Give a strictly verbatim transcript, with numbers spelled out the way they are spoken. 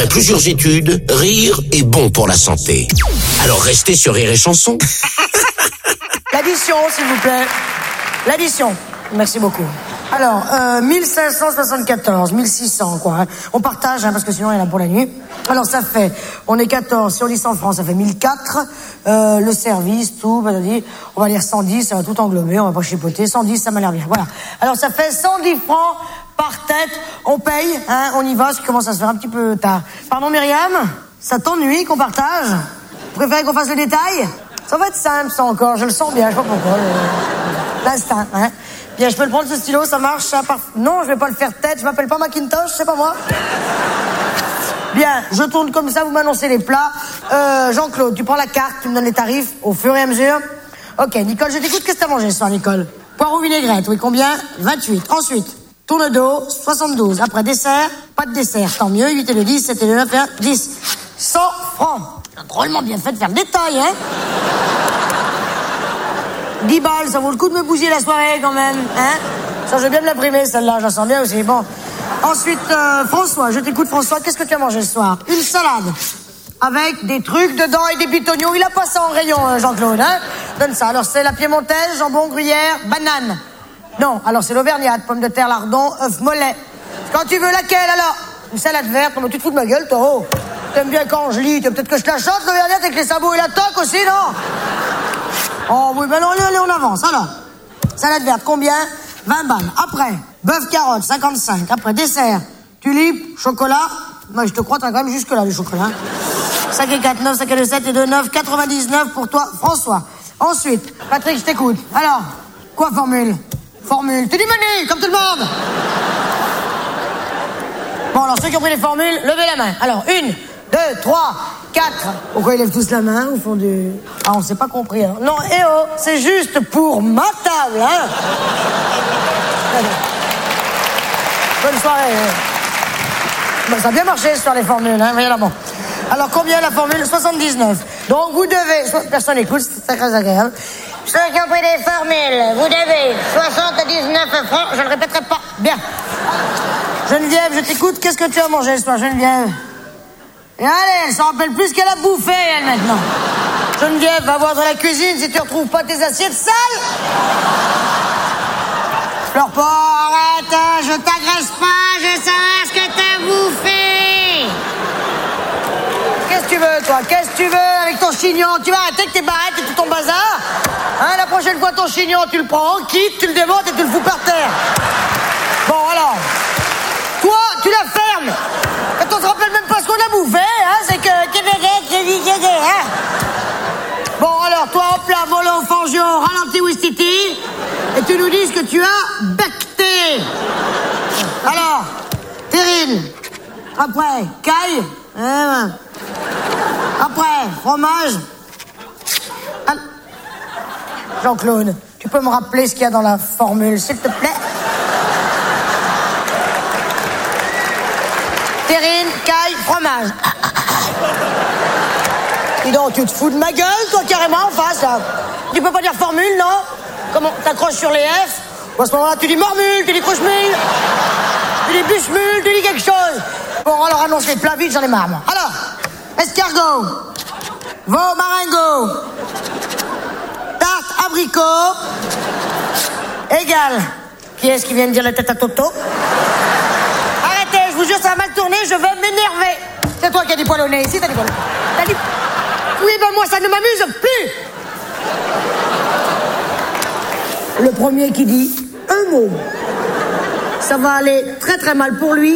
Plusieurs études, rire est bon pour la santé. Alors restez sur Rire et Chanson. L'addition, s'il vous plaît. L'addition. Merci beaucoup. Alors, euh, mille cinq cent soixante-quatorze, mille six cents, quoi. Hein. On partage, hein, parce que sinon, il y en a pour la nuit. Alors, ça fait, on est quatorze, si on dit cent francs, ça fait mille quatre. Euh, le service, tout, bah, on va dire cent dix, ça va tout englober, on va pas chipoter. cent dix, ça m'a l'air bien, voilà. Alors, ça fait cent dix francs par tête. On paye, hein, on y va, ce qui commence à se faire un petit peu tard. Pardon, Myriam? Ça t'ennuie qu'on partage? Vous préférez qu'on fasse le détail? Ça va être simple, ça encore, je le sens bien, je sais pas pourquoi. Le... L'instinct, hein. Bien, je peux le prendre ce stylo, ça marche, ça part... Non, je vais pas le faire tête, je m'appelle pas Macintosh, c'est pas moi. Bien, je tourne comme ça, vous m'annoncez les plats. Euh, Jean-Claude, tu prends la carte, tu me donnes les tarifs au fur et à mesure. Ok, Nicole, je t'écoute, qu'est-ce que t'as mangé ce soir, Nicole? Poireau vinaigrette, oui, combien? vingt-huit. Ensuite, tourne d'eau, soixante-douze. Après, dessert, pas de dessert, tant mieux, huit et le dix, sept et le neuf et un, dix. cent francs. T'as drôlement bien fait de faire le détail, hein? dix balles, ça vaut le coup de me bousiller la soirée quand même, hein? Ça, je vais bien me l'imprimer, celle-là, je la sens bien aussi. Bon. Ensuite, euh, François, je t'écoute, François, qu'est-ce que tu as mangé ce soir? Une salade, avec des trucs dedans et des bitognons. Il a pas ça en rayon, euh, Jean-Claude, hein? Donne ça. Alors, c'est la piémontaise, jambon, gruyère, banane. Non, alors c'est l'auvergnate, pommes de terre, lardon, œuf mollet. Quand tu veux, laquelle, alors? Une salade verte, mais tu te fous de ma gueule, toi, oh. T'aimes bien quand je lis, peut-être que je te la chante, l'auvergnate, avec les sabots et la toque aussi, non? Oh oui, ben non, allez, allez, on avance. Alors, salade verte, combien? vingt balles. Après, bœuf carotte, cinquante-cinq. Après, dessert, tulipe, chocolat. Moi, je te crois, t'as quand même jusque-là, le chocolat. cinq et quatre, neuf, cinq et deux, sept et deux, neuf, quatre-vingt-dix-neuf pour toi, François. Ensuite, Patrick, je t'écoute. Alors, quoi, formule? Formule. Tu dis menu, comme tout le monde. Bon, alors, ceux qui ont pris les formules, levez la main. Alors, une, deux, trois... quatre. Pourquoi ils lèvent tous la main au fond du... Ah, on s'est pas compris, hein. Non, eh oh, c'est juste pour ma table, hein. Bonne soirée. Bon, ça a bien marché sur les formules, hein. Voyez là, bon. Alors, combien la formule? soixante-dix-neuf. Donc, vous devez... Personne n'écoute, c'est très agréable. Ceux qui ont pris les formules, vous devez soixante-dix-neuf francs. Je ne le répéterai pas. Bien. Geneviève, je t'écoute. Qu'est-ce que tu as mangé ce soir, Geneviève? Et allez, elle s'en rappelle plus qu'elle a bouffé, elle, maintenant. Geneviève, va voir dans la cuisine si tu retrouves pas tes assiettes sales. Pleure pas, arrête, hein, je t'agresse pas, je sais ce que t'as bouffé. Qu'est-ce que tu veux, toi? Qu'est-ce que tu veux avec ton chignon? Tu vas arrêter avec tes barrettes et tout ton bazar? Hein, la prochaine fois, ton chignon, tu le prends en kit, tu le démontes et tu le fous par terre. Bon, alors, toi, tu la fermes. Quand on se rappelle même pas ce qu'on a bouffé, hein, c'est que... Hein. Bon, alors, toi, hop là, mollo, fangio, ralenti, ouistiti, et tu nous dis ce que tu as becté. Alors, terrine. Après, caille. Hein. Après, fromage. Jean-Claude, tu peux me rappeler ce qu'il y a dans la formule, s'il te plaît? Terrine, caille, fromage. Dis donc, tu te fous de ma gueule, toi, carrément, en face, là. Tu peux pas dire formule, non? Comment t'accroches sur les F? Ou à ce moment-là, tu dis mormule, tu dis croche-mule, tu dis bûche-mule, tu dis quelque chose. Bon, alors, annonce les plats vite, j'en ai marre, moi. Alors, escargot, veau marengo, tarte abricot, égal. Qui est-ce qui vient de dire la tête à Toto? Arrêtez, je vous jure, ça va mal tourner, je vais m'énerver. C'est toi qui as dit poil au nez, ici, t'as dit poil. T'as dit... Oui, ben moi, ça ne m'amuse plus. Le premier qui dit un mot, ça va aller très très mal pour lui.